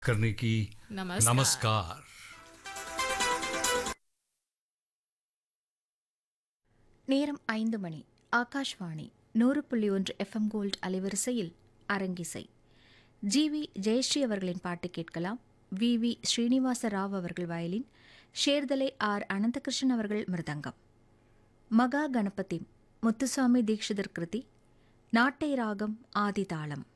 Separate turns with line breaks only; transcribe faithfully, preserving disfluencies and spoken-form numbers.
करने की
नमस्कार।
नमस्कार।
நேரம் ஐந்து மணி. ஆகாஷ்வாணி நூறு புள்ளி ஒன்று எஃப்எம் கோல்ட் அலைவரிசையில் அரங்கிசை. ஜி வி ஜெயஸ்ரீ அவர்களின் பாட்டு கேட்கலாம். வி வி ஸ்ரீனிவாச ராவ் அவர்கள் வயலின், ஷேர்தலை ஆர் அனந்தகிருஷ்ணன் அவர்கள் மிருதங்கம். மகா கணபதி முத்துசாமி தீக்ஷிதர் கிருதி. நாட்டை ராகம் ஆதிதாளம்.